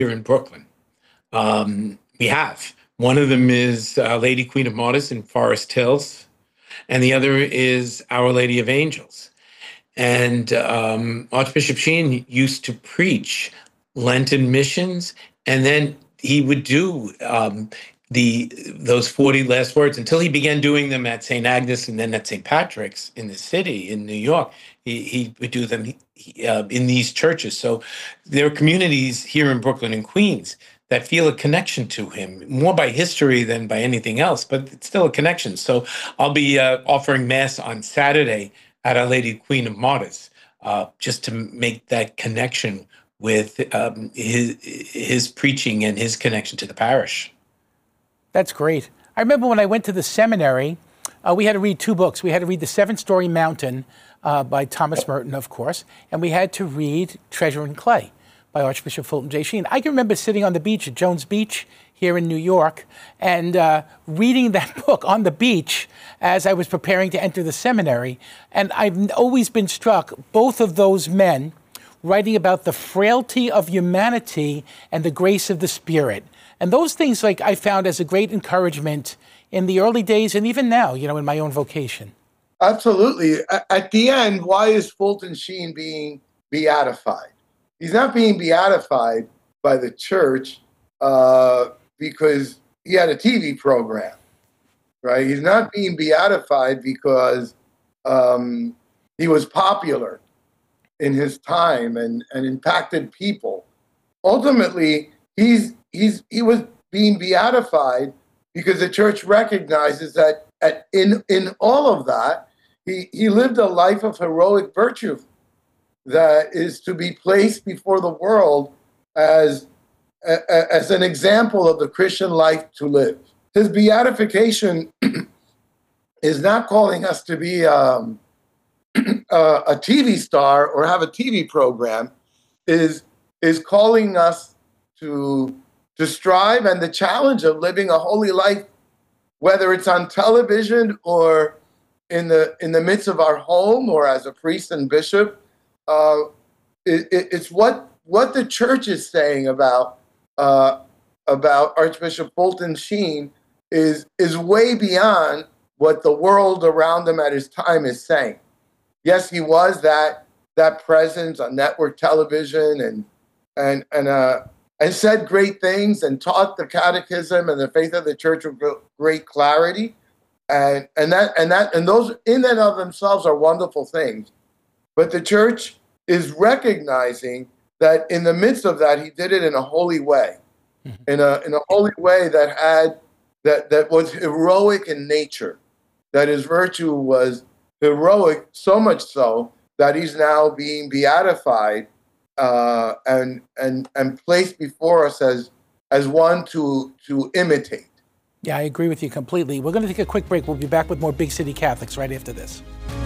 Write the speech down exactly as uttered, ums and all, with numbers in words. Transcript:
here in Brooklyn. Um, we have. One of them is uh, Lady Queen of Martyrs in Forest Hills, and the other is Our Lady of Angels. And um, Archbishop Sheen used to preach Lenten missions, and then he would do um, the those forty last words until he began doing them at Saint Agnes and then at Saint Patrick's in the city in New York. He, he would do them he, uh, in these churches. So there are communities here in Brooklyn and Queens that feel a connection to him, more by history than by anything else, but it's still a connection. So I'll be uh, offering Mass on Saturday at Our Lady Queen of Martyrs, uh, just to make that connection with um, his, his preaching and his connection to the parish. That's great. I remember when I went to the seminary, uh, we had to read two books. We had to read The Seven Storey Mountain uh, by Thomas Merton, of course, and we had to read Treasure in Clay by Archbishop Fulton J. Sheen. I can remember sitting on the beach at Jones Beach here in New York and uh, reading that book on the beach as I was preparing to enter the seminary. And I've always been struck, both of those men writing about the frailty of humanity and the grace of the Spirit. And those things, like, I found as a great encouragement in the early days and even now, you know, in my own vocation. Absolutely. At the end, why is Fulton Sheen being beatified? He's not being beatified by the church uh, because he had a T V program, right? He's not being beatified because um, he was popular in his time and, and impacted people. Ultimately, he's he's he was being beatified because the church recognizes that at, in in all of that, he, he lived a life of heroic virtue that is to be placed before the world as, a, as an example of the Christian life to live. His beatification is not calling us to be um, a, a T V star or have a T V program, is, is calling us to, to strive and the challenge of living a holy life, whether it's on television or in the, in the midst of our home or as a priest and bishop. Uh, it, it, it's what what the church is saying about uh, about Archbishop Fulton Sheen is is way beyond what the world around him at his time is saying. Yes, he was that that presence on network television and and and uh, and said great things and taught the catechism and the faith of the church with great clarity, and and that and that and those in and of themselves are wonderful things. But the church is recognizing that in the midst of that, he did it in a holy way, mm-hmm. in a in a holy way that had that that was heroic in nature, that his virtue was heroic, so much so that he's now being beatified uh, and and and placed before us as as one to to imitate. Yeah, I agree with you completely. We're going to take a quick break. We'll be back with more Big City Catholics right after this.